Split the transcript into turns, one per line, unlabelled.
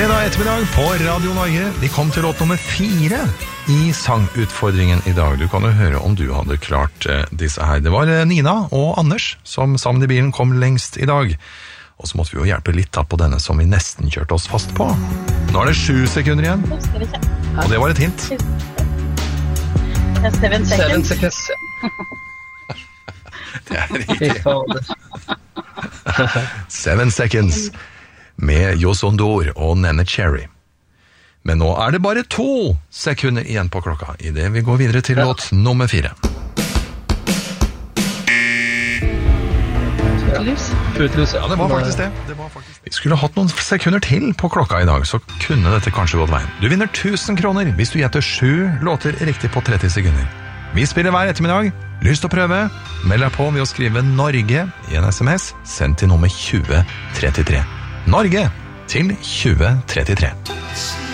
Fredag ettermiddag på Radio Norge. Vi kom til låt nummer 4 i sangutfordringen i dag. Du kan jo høre om du hadde klart disse her. Det var Nina og Anders som sammen i bilen kom lengst i dag. Og så måtte vi jo hjelpe litt på denne som vi nesten kjørte oss fast på. Nå er det 7 sekunder igjen. Og det var et hint.
7 seconds.
Det er riktig. 7 seconds med Josondor og Nene Cherry. Men nå er det bare 2 sekunder igjen på klokka i det vi går videre til låt nummer 4.
Footloose.
Ja, det var faktisk det. Vi skulle hatt noen sekunder til på klokka i dag, så kunne dette kanskje gått veien. Du vinner 1000 kroner hvis du gjetter 7 låter riktig på 30 sekunder. Vi spiller hver ettermiddag. Lyst til å prøve? Meld deg på ved å skrive Norge i en SMS. Send til nummer 2033. Norge til 2033.